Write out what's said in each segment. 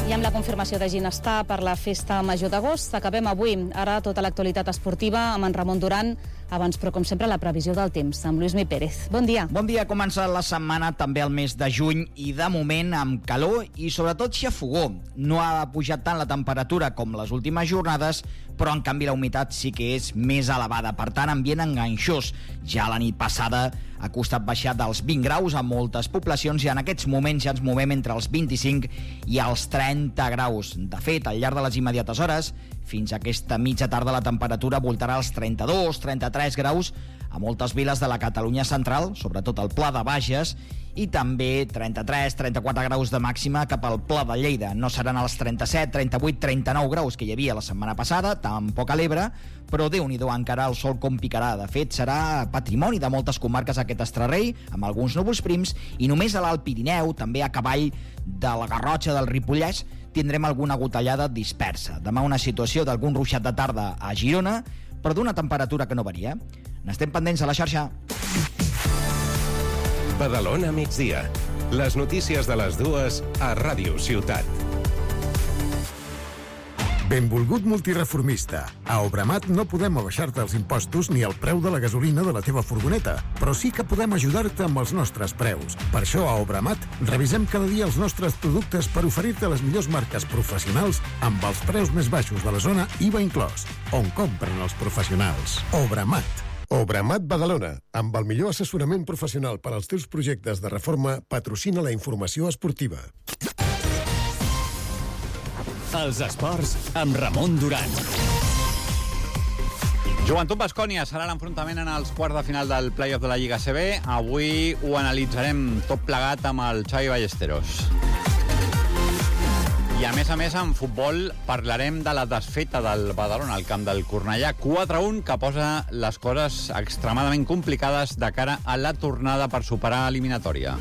I amb la confirmació de Ginestar per la festa major d'agost, acabem avui. Ara tota l'actualitat esportiva amb en Ramon Duran. Abans, però, com sempre, la previsió del temps amb Lluís Mi Pérez. Bon dia. Bon dia. Comença la setmana també el mes de juny i de moment amb calor i sobretot xafogó. No ha pujat tant la temperatura com les últimes jornades, però en canvi la humitat sí que és més elevada. Per tant, ambient enganxós. Ja la nit passada ha costat baixar dels 20 graus a moltes poblacions i en aquests moments ja ens movem entre els 25 i els 30 graus. De fet, al llarg de les immediates hores, fins a aquesta mitja tarda la temperatura voltarà als 32-33 graus a moltes viles de la Catalunya central, sobretot al Pla de Bages, i també 33-34 graus de màxima cap al Pla de Lleida. No seran els 37, 38, 39 graus que hi havia la setmana passada, tampoc a l'Ebre, però Déu-n'hi-do, encara el sol com picarà. De fet, serà patrimoni de moltes comarques aquest estrarrei, amb alguns núvols prims, i només a l'Alt Pirineu, també a cavall de la Garrotxa del Ripollès, tindrem alguna gotellada dispersa. Demà una situació d'algun ruixat de tarda a Girona, però d'una temperatura que no varia. N'estem pendents a la xarxa. Badalona migdia. Les notícies de les dues a Ràdio Ciutat. Benvolgut multireformista. A Obramat no podem abaixar-te els impostos ni el preu de la gasolina de la teva furgoneta, però sí que podem ajudar-te amb els nostres preus. Per això a Obramat revisem cada dia els nostres productes per oferir-te les millors marques professionals amb els preus més baixos de la zona, IVA inclòs, on compren els professionals. Obramat. Obramat Badalona, amb el millor assessorament professional per als teus projectes de reforma, patrocina la informació esportiva. Els esports amb Ramon Duran. Joventut Baskonia serà l'enfrontament en els quarts de final del play-off de la Lliga CB. Avui ho analitzarem tot plegat amb el Xavi Ballesteros. I a més, en futbol parlarem de la desfeta del Badalona al camp del Cornellà 4-1, que posa les coses extremadament complicades de cara a la tornada per superar eliminatòria.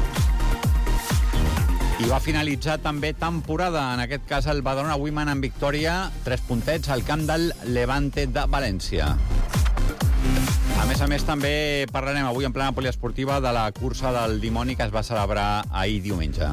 I va finalitzar també temporada, en aquest cas el Badalona avui mana en victòria, 3 puntets al camp del Levante de València. A més, també parlarem avui en plena poliesportiva de la cursa del dimoni que es va celebrar ahir diumenge.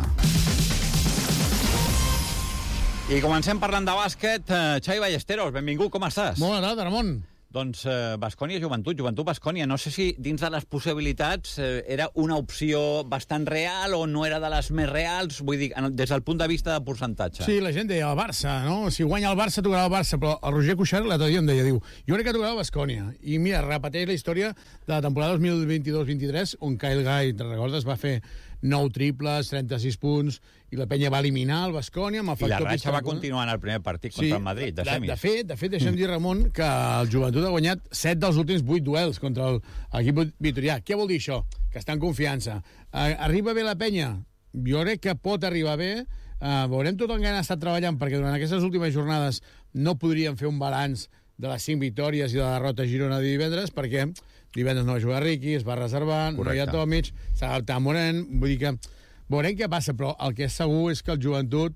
I comencem parlant de bàsquet. Xavi Ballesteros, benvingut, com estàs? Bona tarda, Ramon. Doncs Baskonia, Joventut Baskonia. No sé si dins de les possibilitats era una opció bastant real o no era de les més reals, vull dir, des del punt de vista de percentatge. Sí, la gent deia el Barça, no? Si guanya el Barça, tocarà el Barça, però el Roger Cuixart l'altre dia em deia, diu, jo crec que tocarà el Baskonia. I mira, repeteix la història de la temporada 2022-23, on Kyle Guy, te'n recordes, va fer 9 triples, 36 punts, i la penya va eliminar el Baskonia amb el factor... I la ratxa va continuar en el primer partit contra el Madrid, de semis. De fet, deixem dir, Ramon, que el Joventut ha guanyat 7 dels últims 8 duels contra l'equip vitorià. Què vol dir això? Que està en confiança. Arriba bé la penya? Jo crec que pot arribar bé. Veurem tot el que han estat treballant, perquè durant aquestes últimes jornades no podríem fer un balanç de les 5 victòries i de la derrota a Girona de divendres, perquè divendres no va jugar Riqui, es va reservar, correcte, no hi ha Tomic, s'ha adaptat Morent, vull dir que veurem què passa, però el que és segur és que el Joventut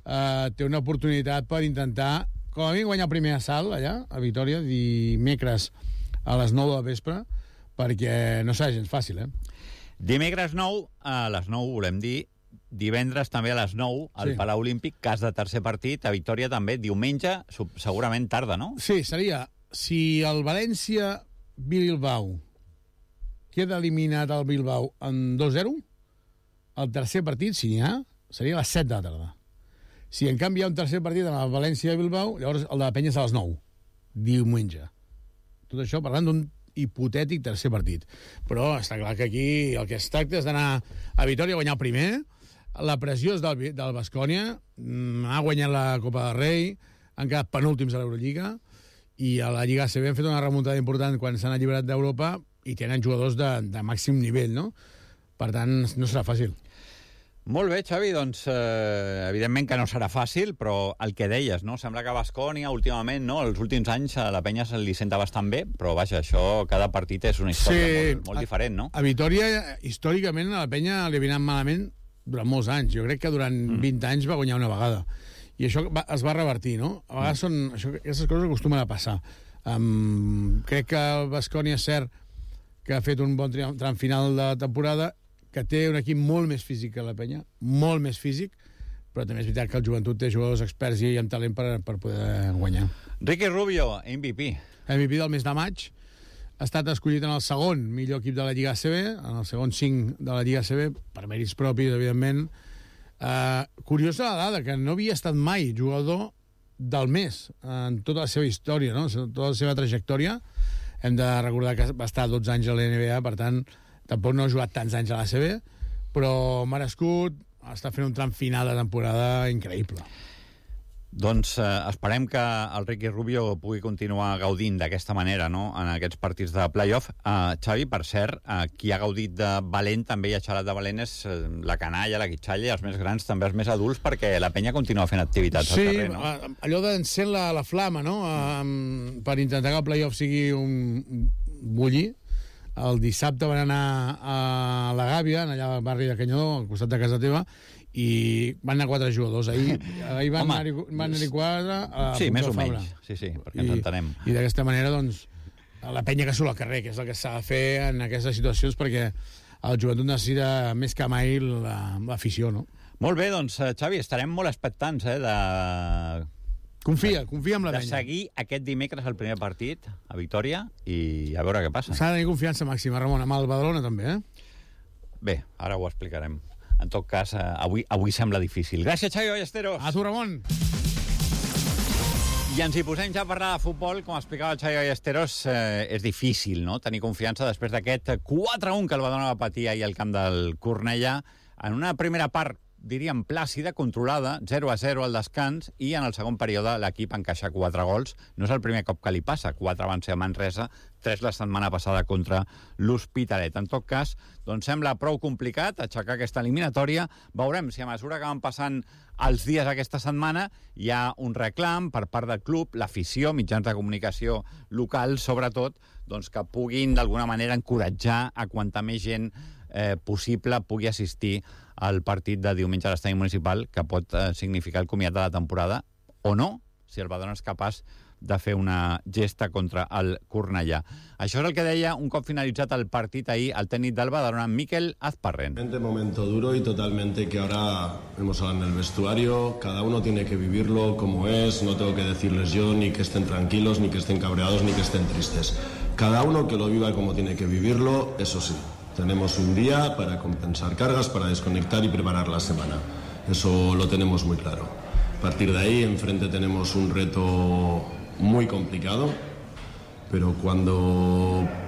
té una oportunitat per intentar, com a mi, guanyar el primer assalt allà, a Vitòria, dimecres a les 9 del vespre, perquè no serà gens fàcil, Dimecres 9, a les 9 volem dir, divendres també a les 9 al Palau Olímpic, cas de tercer partit, a Vitòria també, diumenge, segurament tarda, no? Sí, seria, si el València-Bilbao queda eliminat el Bilbao en 2-0, el tercer partit, si n'hi ha, seria a les 7 de la tarda. Si en canvi hi ha un tercer partit en el València-Bilbao, llavors el de la Penya és a les 9, diumenge. Tot això parlant d'un hipotètic tercer partit. Però està clar que aquí el que es tracta és d'anar a Vitòria a guanyar el primer. La pressió és del Baskonia, ha guanyat la Copa del Rei, han quedat penúltims a l'Eurolliga, i a la Lliga CB han fet una remuntada important quan s'han alliberat d'Europa i tenen jugadors de màxim nivell, no? Per tant, no serà fàcil. Molt bé, Xavi, doncs evidentment que no serà fàcil, però el que deies, no? Sembla que a Baskonia últimament, no? Els últims anys a la penya se li senta bastant bé, però vaja, això, cada partit és una història molt diferent, no? A Vitòria, històricament, a la penya li havia anat malament durant molts anys. Jo crec que durant 20 anys va guanyar una vegada. I això es va revertir, no? A vegades aquestes coses acostumen a passar. Crec que el Baskonia és cert que ha fet un bon tram final de temporada, que té un equip molt més físic que la penya, molt més físic, però també és veritat que el Joventut té jugadors experts i amb talent per poder guanyar. Ricky Rubio, MVP. MVP del mes de maig. Ha estat escollit en el segon millor equip de la Lliga ACB, en el segon 5 de la Lliga ACB, per mèrits propis, evidentment. Curiosa la dada, que no havia estat mai jugador del mes en tota la seva història, no? Tota la seva trajectòria. Hem de recordar que va estar 12 anys a la NBA, per tant, tampoc no ha jugat tants anys a l'ACB, però merescut, està fent un tram final de temporada increïble. Doncs esperem que el Ricky Rubio pugui continuar gaudint d'aquesta manera, no?, en aquests partits de play-off. Xavi, per cert, qui ha gaudit de valent, també hi ha xalat de valent, és la canalla, la guitxalla, i els més grans, també els més adults, perquè la penya continua fent activitats al carrer, no? Sí, allò d'encén la flama, no?, per intentar que el play-off sigui un bulli. El dissabte van anar a la Gàbia, allà al barri de Canyadó, al costat de casa teva, i van anar 4 jugadors. Ahir van anar-hi 4 a sí, més o Fabra. menys, sí, perquè ens entenem. I d'aquesta manera, doncs, la penya que surt al carrer, que és el que s'ha de fer en aquestes situacions, perquè el joventut necessita més que mai l'afició, no? Molt bé, doncs, Xavi, estarem molt expectants, Confia en la penya. De seguir aquest dimecres el primer partit a Victòria i a veure què passa. S'ha de tenir confiança màxima, Ramon, amb el Badalona també, Bé, ara ho explicarem. En tot cas, avui sembla difícil. Gràcies, Xavi Ballesteros. A tu, Ramon. I ens hi posem ja a parlar de futbol. Com explicava el Xavi Ballesteros, és difícil, no?, tenir confiança després d'aquest 4-1 que el Badalona va patir ahir al camp del Cornellà, en una primera part, diríem, plàcida, controlada, 0-0 al descans, i en el segon període l'equip encaixa 4 gols. No és el primer cop que li passa, 4 van ser a Manresa, 3 la setmana passada contra l'Hospitalet. En tot cas, doncs sembla prou complicat aixecar aquesta eliminatòria. Veurem si a mesura que van passant els dies aquesta setmana hi ha un reclam per part del club, l'afició, mitjans de comunicació local, sobretot, doncs que puguin d'alguna manera encoratjar a quanta més gent possible pugui assistir al partit de diumenge a l'estadi municipal, que pot significar el comiat de la temporada, o no, si el Badalona és capaç de fer una gesta contra el Cornellà. Això és el que deia un cop finalitzat el partit ahir el tècnic del Badalona, Mikel Azparren. Momento duro y totalmente que ahora hemos hablado en el vestuario, cada uno tiene que vivirlo como es, no tengo que decirles yo ni que estén tranquilos, ni que estén cabreados, ni que estén tristes. Cada uno que lo viva como tiene que vivirlo, eso sí. Tenemos un día para compensar cargas, para desconectar y preparar la semana. Eso lo tenemos muy claro. A partir de ahí, enfrente tenemos un reto muy complicado, pero cuando